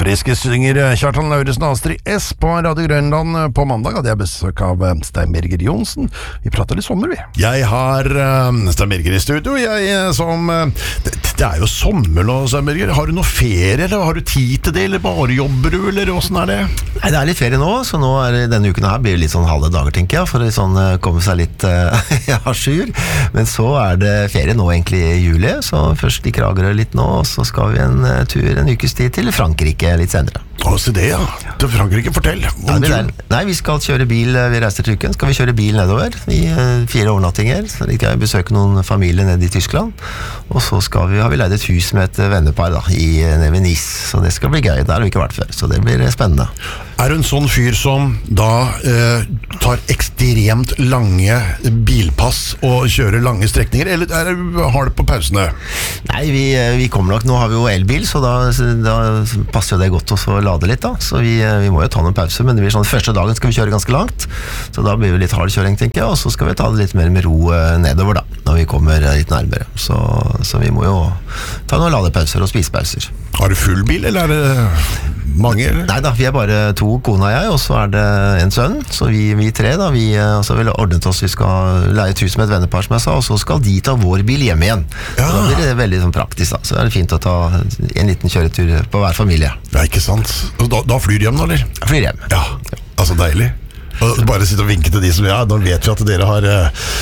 Friske synger Kjartan Lauresen og Astrid S på Radio Grønland. På mandag hadde jeg besøk av Stein Birger Johnsen. Vi pratet litt sommer, vi. Jeg har Stein Birger i studio. Det er jo sommer nå, Stein Birger. Har du noe ferie, eller har du tid til det, eller bare jobber du, eller hvordan det? Nei, det er litt ferie nå, så nå denne uken her blir det litt sånn halve dager, tenker jeg, for å komme seg litt à jour. Men så det ferie nå egentlig i juli, så først i Kragerø litt nå, og så skal vi en ukes tid til Frankrike litt senere. Se det, ja. Til Frankrike, fortell. Nei, vi skal kjøre bil, vi reiser til uken. Skal vi kjøre bil nedover i 4 overnattinger, så skal vi besøke noen familier nede i Tyskland. Og så har vi leid et hus med et vennepar da, nede ved Nice, så det skal bli gøy. Der har vi ikke vært før, så det blir spennende. Du en sånn fyr som da tar ekstremt lange bilpass og kjører lange strekninger, eller har det på pausene? Nei, vi kommer nok, nå har vi jo elbil, så da passer jo det godt å lade litt da, så vi må jo ta noen pauser, men det blir sånn, første dagen skal vi kjøre ganske langt, så da blir det litt hard kjøring, tenker jeg, og så skal vi ta det litt mer med ro nedover da, når vi kommer litt nærmere, så vi må jo ta noen ladepauser og spisepauser. Har du full bil, eller det mange? Eller? Nei da, vi bare 2, kona og jeg, og så det en sønn, så vi 3 da, så vi ordnet oss, vi skal leie et hus med et vennepar som jeg sa, og så skal de ta vår bil hjem igjen. Ja. Da blir det veldig praktisk da, så det fint å ta en liten kjøretur på hver familie. Ja, ikke sant? Da flyr hjem da, eller? Flyr hjem. Ja, altså deilig. Og bare sitte og vinke til de som, da vet vi at dere har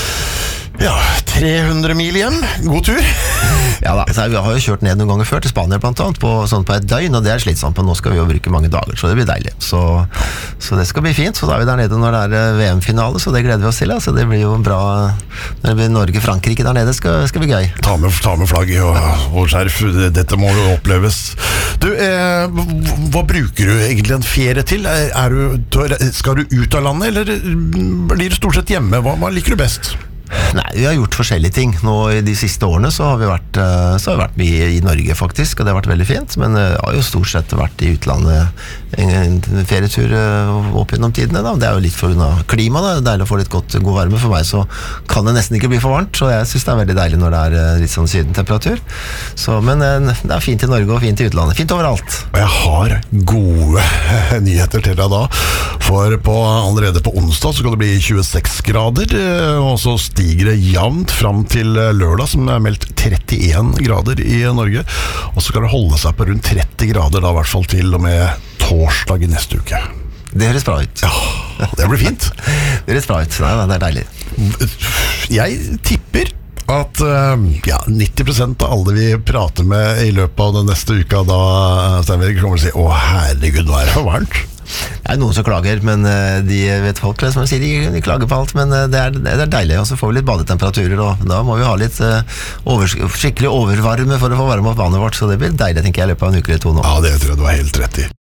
300 mil hjem. God tur. Ja da, så vi har jo kjørt ned noen ganger før til Spania blant annet, på et døgn, og det slitsomt, men nå skal vi jo bruke mange dager, så det blir deilig. Så det skal bli fint, så da vi der nede når det VM-finale, så det gleder vi oss til, så det blir jo bra, når det blir Norge-Frankrike der nede, skal bli gøy. Ta med flagg og skjerf, dette må jo oppleves. Du, hva bruker du egentlig en ferie til? Skal du ut av landet, eller blir du stort sett hjemme? Hva liker du best? Nei, vi har gjort forskjellige ting. Nå i de siste årene så har vi vært mye i Norge faktisk, og det har vært veldig fint, men jeg har jo stort sett vært i utlandet en ferietur opp gjennom tidene da. Det jo litt for grunn av klima da. Det deilig å få litt god varme. For meg så kan det nesten ikke bli for varmt, så jeg synes det veldig deilig når det litt sånn sydentemperatur. Men det fint i Norge og fint i utlandet. Fint overalt. Og jeg har gode nyheter til deg da, for allerede på onsdag så skal det bli 26 grader, og så stiger det jevnt fram til lørdag, som meldt 31 grader i Norge, og så skal det holde seg på rundt 30 grader da, i hvert fall til og med torsdag i neste uke. Det høres bra ut. Ja, det blir fint. Det høres bra ut, nei, det deilig. Jeg tipper at 90% av alle vi prater med i løpet av den neste uka da, Steinberg, kommer til å si, herregud, nå det for varmt. Det noen som klager, men de vet folk som sier, de klager på alt, men det deilig, og så får vi litt badetemperaturer, og da må vi ha litt skikkelig overvarme for å få varme opp vannet vårt, så det blir deilig, tenker jeg, i løpet av en uke eller 2 nå. Ja, det tror jeg du har helt rett i.